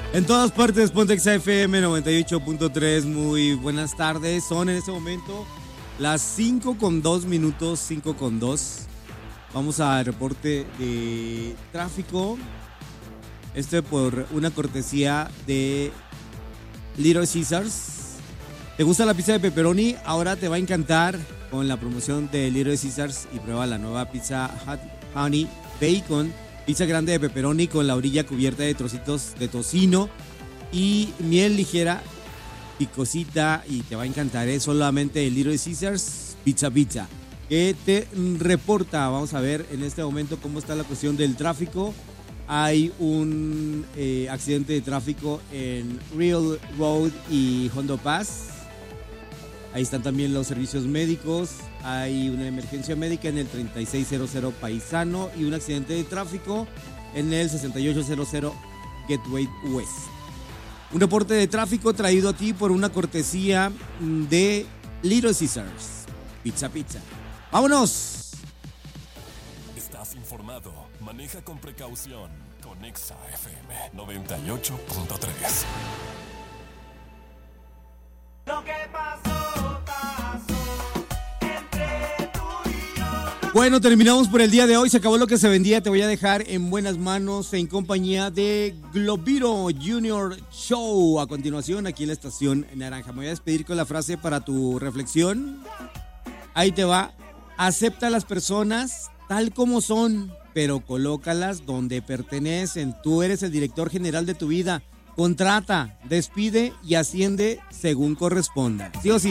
En todas partes, Pontex FM 98.3, muy buenas tardes. Son en este momento las 5:02, 5:02. Vamos al reporte de tráfico. Por una cortesía de Little Caesars. ¿Te gusta la pizza de pepperoni? Ahora te va a encantar con la promoción de Little Caesars y prueba la nueva pizza Honey Bacon. Pizza grande de pepperoni con la orilla cubierta de trocitos de tocino y miel ligera, picosita, y te va a encantar. Es solamente el Little Caesars Pizza. Que te reporta, vamos a ver en este momento cómo está la cuestión del tráfico. Hay un accidente de tráfico en Real Road y Hondo Pass. Ahí están también los servicios médicos. Hay una emergencia médica en el 3600 Paisano y un accidente de tráfico en el 6800 Gateway West. Un reporte de tráfico traído a ti por una cortesía de Little Caesars Pizza. ¡Vámonos! Estás informado. Maneja con precaución. Con Exa FM 98.3. Lo que pasó entre tú y yo. Bueno, terminamos por el día de hoy. Se acabó lo que se vendía. Te voy a dejar en buenas manos en compañía de Globiro Junior Show. A continuación, aquí en la estación Naranja. Me voy a despedir con la frase para tu reflexión. Ahí te va. Acepta a las personas tal como son, pero colócalas donde pertenecen. Tú eres el director general de tu vida. Contrata, despide y asciende según corresponda. ¿Sí o sí?